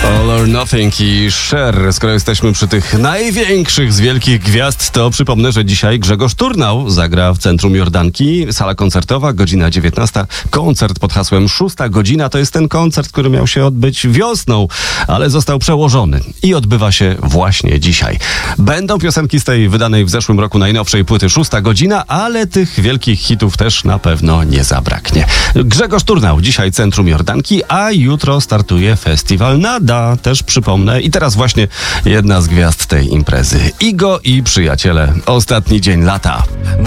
All or Nothing i Cher. Skoro jesteśmy przy tych największych z wielkich gwiazd, to przypomnę, że dzisiaj Grzegorz Turnał zagra w Centrum Jordanki. Sala koncertowa, godzina 19. Koncert pod hasłem 6 godzina. To jest ten koncert, który miał się odbyć wiosną, ale został przełożony i odbywa się właśnie dzisiaj. Będą piosenki z tej wydanej w zeszłym roku najnowszej płyty 6 godzina, ale tych wielkich hitów też na pewno nie zabraknie. Grzegorz Turnał, dzisiaj Centrum Jordanki, a jutro startuje festiwal Nada. Też przypomnę. I teraz właśnie jedna z gwiazd tej imprezy. Igo i przyjaciele. Ostatni dzień lata.